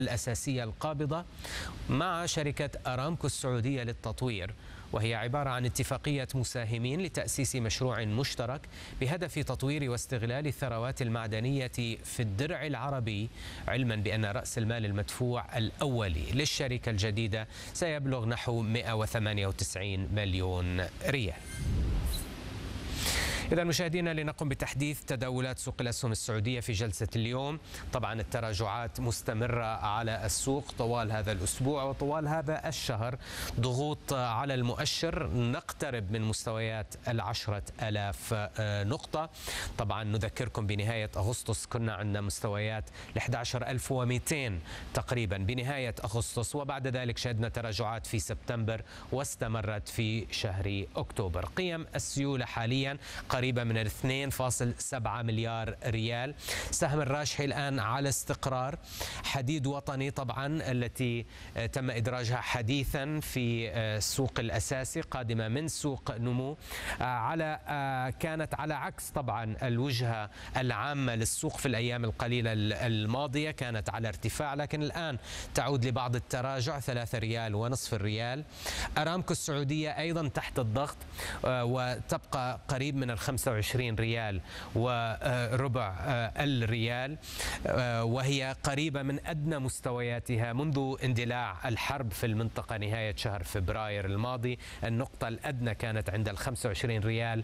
الأساسية القابضة مع شركة أرامكو السعودية للتطوير، وهي عبارة عن اتفاقية مساهمين لتأسيس مشروع مشترك بهدف تطوير واستغلال الثروات المعدنية في الدرع العربي، علما بأن رأس المال المدفوع الأولي للشركة الجديدة سيبلغ نحو 198 مليون ريال. إذا مشاهدينا، لنقم بتحديث تداولات سوق الأسهم السعودية في جلسة اليوم. طبعا التراجعات مستمرة على السوق طوال هذا الأسبوع وطوال هذا الشهر، ضغوط على المؤشر، نقترب من مستويات 10,000 نقطة. طبعا نذكركم بنهاية أغسطس كنا عندنا مستويات 11,200 تقريبا بنهاية أغسطس، وبعد ذلك شهدنا تراجعات في سبتمبر واستمرت في شهر أكتوبر. قيم السيولة حاليا قريبة من 2.7 مليار ريال. سهم الراجحي الآن على استقرار. حديد وطني طبعا التي تم إدراجها حديثا في السوق الأساسي قادمة من سوق نمو، كانت على عكس طبعا الوجهة العامة للسوق في الأيام القليلة الماضية، كانت على ارتفاع، لكن الآن تعود لبعض التراجع، 3 ريال ونصف الريال. أرامكو السعودية أيضا تحت الضغط وتبقى قريب من 25 ريال وربع الريال، وهي قريبة من أدنى مستوياتها منذ اندلاع الحرب في المنطقة نهاية شهر فبراير الماضي. النقطة الأدنى كانت عند 25 ريال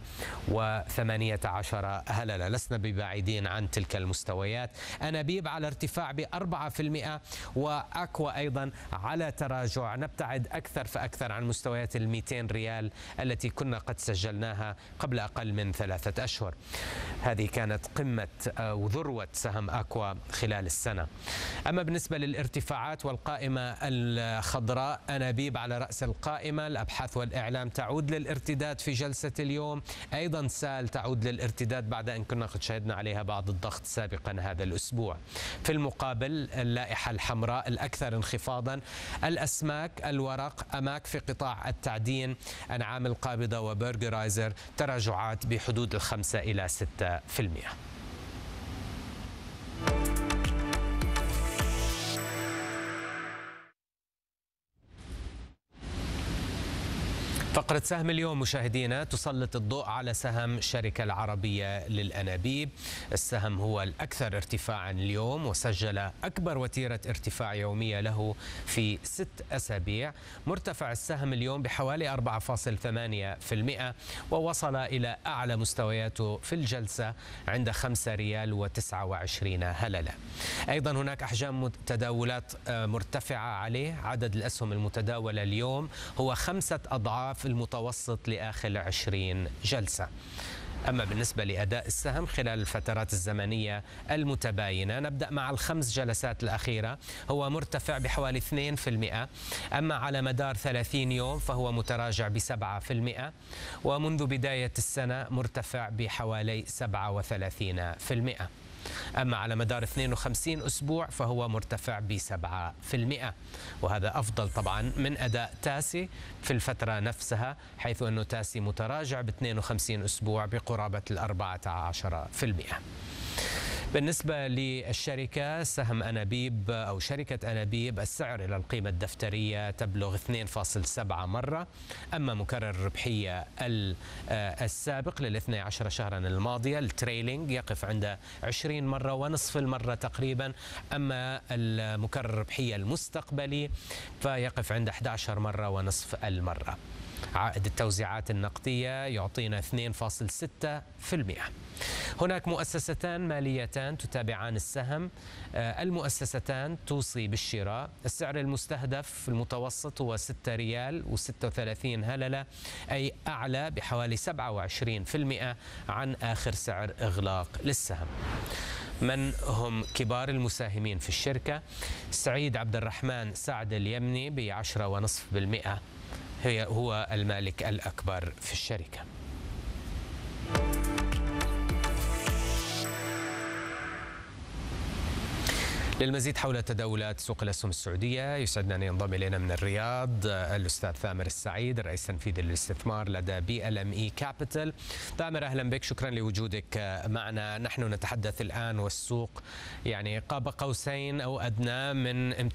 و18 هللة. لسنا ببعيدين عن تلك المستويات. أنابيب على ارتفاع ب4%، وأكوا أيضا على تراجع، نبتعد أكثر فأكثر عن مستويات 200 ريال التي كنا قد سجلناها قبل أقل من 3 أشهر. هذه كانت قمة وذروة سهم أكوا خلال السنة. أما بالنسبة للارتفاعات والقائمة الخضراء، أنابيب على رأس القائمة. الأبحاث والإعلام تعود للارتداد في جلسة اليوم، أيضا سال تعود للارتداد بعد أن كنا قد شهدنا عليها بعض الضغط سابقا هذا الأسبوع. في المقابل اللائحة الحمراء الأكثر انخفاضا. الأسماك، الورق، أماك في قطاع التعدين، أنعام القابضة وبرجرايزر تراجعات بحدود 5 إلى 6%. فقرة سهم اليوم مشاهدينا تسلط الضوء على سهم الشركة العربية للأنابيب. السهم هو الأكثر ارتفاعا اليوم، وسجل أكبر وتيرة ارتفاع يومية له في 6 أسابيع. مرتفع السهم اليوم بحوالي 4.8%، ووصل إلى أعلى مستوياته في الجلسة عند 5 ريال و29 هللة. أيضا هناك أحجام تداولات مرتفعة عليه. عدد الأسهم المتداولة اليوم هو 5 أضعاف المتوسط لآخر 20 جلسة. أما بالنسبة لأداء السهم خلال الفترات الزمنية المتباينة، نبدأ مع ال5 جلسات الأخيرة، هو مرتفع بحوالي 2%. أما على مدار 30 يوم فهو متراجع ب7%، ومنذ بداية السنة مرتفع بحوالي 37%. أما على مدار 52 أسبوع فهو مرتفع ب7%، وهذا أفضل طبعا من أداء تاسي في الفترة نفسها، حيث أنه تاسي متراجع ب52 أسبوع بقرابة 14%. بالنسبة للشركة سهم أنابيب أو شركة أنابيب، السعر إلى القيمة الدفترية تبلغ 2.7 مرة. أما مكرر الربحية السابق لل12 شهرا الماضية التريلينج يقف عند 20 مرة ونصف المرة تقريبا. أما المكرر الربحية المستقبلي فيقف عند 11 مرة ونصف المرة. عائد التوزيعات النقدية يعطينا 2.6%. هناك مؤسستان ماليتان تتابعان السهم. المؤسستان توصي بالشراء. السعر المستهدف في المتوسط هو 6 ريال و36 هللة، أي أعلى بحوالي 27% عن آخر سعر إغلاق للسهم. من هم كبار المساهمين في الشركة؟ سعيد عبد الرحمن سعد اليمني ب10.5%، هو المالك الأكبر في الشركة. للمزيد حول تداولات سوق الأسهم السعودية يسعدنا أن ينضم إلينا من الرياض الأستاذ ثامر السعيد، الرئيس التنفيذي للاستثمار لدى BLME Capital. ثامر أهلا بك، شكرا لوجودك معنا. نحن نتحدث الآن والسوق يعني قاب قوسين أو أدنى من